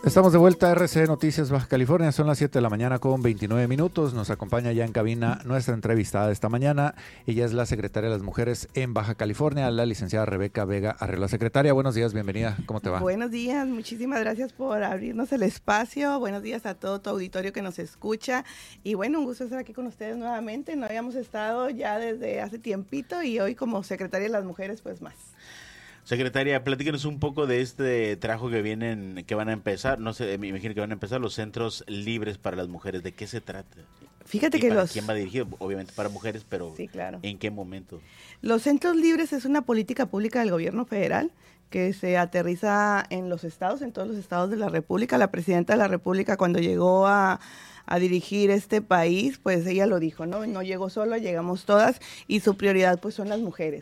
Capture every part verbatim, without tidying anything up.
Estamos de vuelta a R C Noticias Baja California, son las siete de la mañana con veintinueve minutos. Nos acompaña ya en cabina nuestra entrevistada de esta mañana. Ella es la secretaria de las Mujeres en Baja California, la licenciada Rebeca Vega Arreola. Secretaria, buenos días, bienvenida, ¿cómo te va? Buenos días, muchísimas gracias por abrirnos el espacio. Buenos días a todo tu auditorio que nos escucha. Y bueno, un gusto estar aquí con ustedes nuevamente. No habíamos estado ya desde hace tiempito y hoy como secretaria de las Mujeres, pues más. Secretaria, platíquenos un poco de este trabajo que vienen, que van a empezar, no sé, me imagino que van a empezar los centros libres para las mujeres. ¿De qué se trata? Fíjate ¿Y que para los... quién va dirigido? Obviamente para mujeres, pero sí, claro. ¿En qué momento? Los centros libres es una política pública del gobierno federal que se aterriza en los estados, en todos los estados de la República. La presidenta de la República, cuando llegó a... a dirigir este país, pues ella lo dijo, ¿no? No llegó sola, llegamos todas, y su prioridad pues son las mujeres.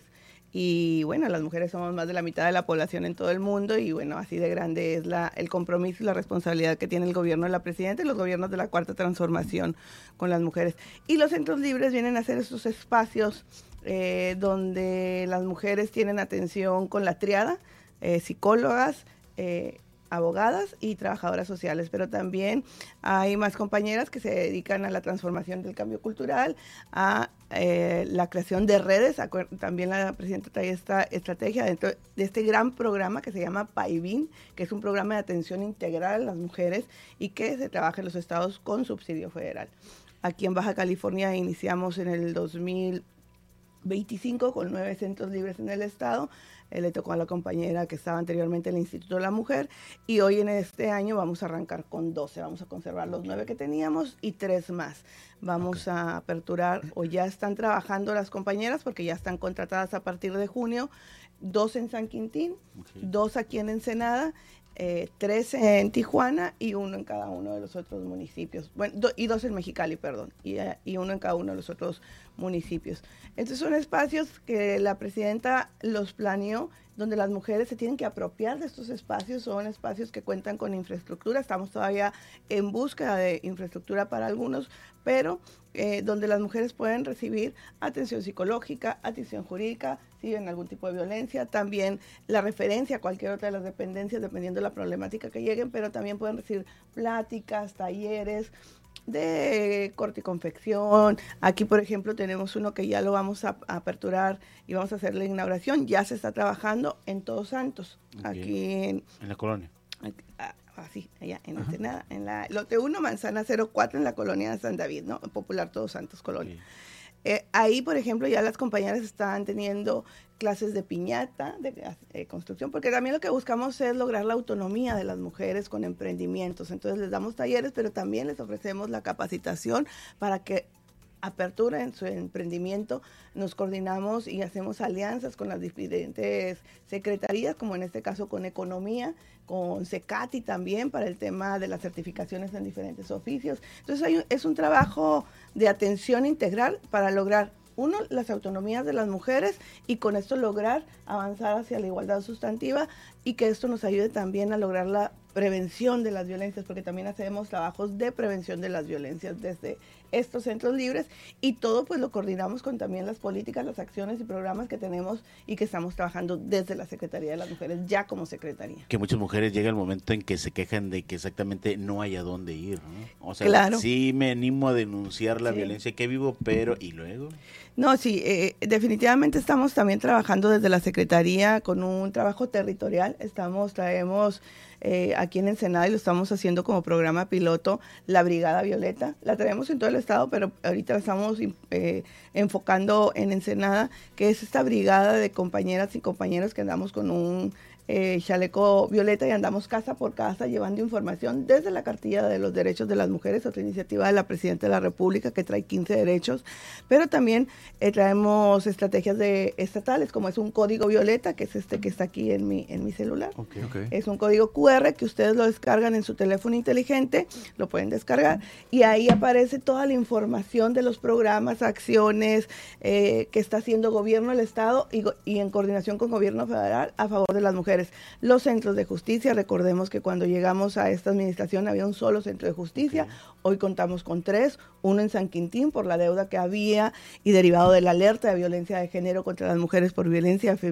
Y bueno, las mujeres somos más de la mitad de la población en todo el mundo y bueno, así de grande es la, el compromiso y la responsabilidad que tiene el gobierno de la presidenta y los gobiernos de la Cuarta Transformación con las mujeres. Y los centros libres vienen a ser estos espacios eh, donde las mujeres tienen atención con la triada, eh, psicólogas, eh, abogadas y trabajadoras sociales, pero también hay más compañeras que se dedican a la transformación del cambio cultural, a eh, la creación de redes. También la presidenta trae esta estrategia dentro de este gran programa que se llama PAIBIN, que es un programa de atención integral a las mujeres y que se trabaja en los estados con subsidio federal. Aquí en Baja California iniciamos en el dos mil veinticinco con nueve centros libres en el estado. Eh, le tocó a la compañera que estaba anteriormente en el Instituto de la Mujer y hoy en este año vamos a arrancar con doce, vamos a conservar los nueve que teníamos y tres más. Vamos okay. a aperturar, o ya están trabajando las compañeras porque ya están contratadas a partir de junio, dos en San Quintín, okay. dos aquí en Ensenada, Eh, tres en Tijuana y uno en cada uno de los otros municipios. Bueno, do, y dos en Mexicali, perdón, y, uh, y uno en cada uno de los otros municipios. Estos son espacios que la presidenta los planeó, donde las mujeres se tienen que apropiar de estos espacios. Son espacios que cuentan con infraestructura. Estamos todavía en búsqueda de infraestructura para algunos, pero eh, donde las mujeres pueden recibir atención psicológica, atención jurídica, si ven algún tipo de violencia, también la referencia a cualquier otra de las dependencias, dependiendo de la problemática que lleguen, pero también pueden recibir pláticas, talleres de corte y confección. Aquí, por ejemplo, tenemos uno que ya lo vamos a, a aperturar y vamos a hacer la inauguración. Ya se está trabajando en Todos Santos, okay. aquí en, en la colonia. Así, ah, allá en Ensenada, en la lote uno, manzana cero cuatro, en la colonia de San David, ¿no? Popular Todos Santos, colonia. Okay. Eh, ahí, por ejemplo, ya las compañeras están teniendo clases de piñata, de eh, construcción, porque también lo que buscamos es lograr la autonomía de las mujeres con emprendimientos. Entonces les damos talleres, pero también les ofrecemos la capacitación para que apertura en su emprendimiento. Nos coordinamos y hacemos alianzas con las diferentes secretarías, como en este caso con Economía, con CECATI también para el tema de las certificaciones en diferentes oficios. Entonces hay, es un trabajo de atención integral para lograr, uno, las autonomías de las mujeres y con esto lograr avanzar hacia la igualdad sustantiva y que esto nos ayude también a lograr la prevención de las violencias, porque también hacemos trabajos de prevención de las violencias desde estos centros libres y todo pues lo coordinamos con también las políticas, las acciones y programas que tenemos y que estamos trabajando desde la Secretaría de las Mujeres, ya como Secretaría. Que muchas mujeres llega el momento en que se quejan de que exactamente no hay a dónde ir, ¿no? O sea, claro. sí me animo a denunciar la sí. violencia que vivo, pero ¿y luego? No, sí, eh, definitivamente estamos también trabajando desde la Secretaría con un trabajo territorial. Estamos, traemos eh, aquí en Ensenada y lo estamos haciendo como programa piloto, la Brigada Violeta. La traemos en todo el estado, pero ahorita la estamos eh, enfocando en Ensenada, que es esta brigada de compañeras y compañeros que andamos con un eh, chaleco violeta y andamos casa por casa llevando información desde la cartilla de los derechos de las mujeres, otra iniciativa de la Presidenta de la República que trae quince derechos, pero también eh, traemos estrategias de estatales, como es un código violeta, que es este que está aquí en mi, en mi celular. Okay, okay. Es un código cu erre que ustedes lo descargan en su teléfono inteligente, lo pueden descargar, y ahí aparece toda la información de los programas, acciones eh, que está haciendo gobierno del Estado y, y en coordinación con gobierno federal a favor de las mujeres. Los centros de justicia, recordemos que cuando llegamos a esta administración había un solo centro de justicia, okay. Hoy contamos con tres, uno en San Quintín por la deuda que había y derivado de la alerta de violencia de género contra las mujeres por violencia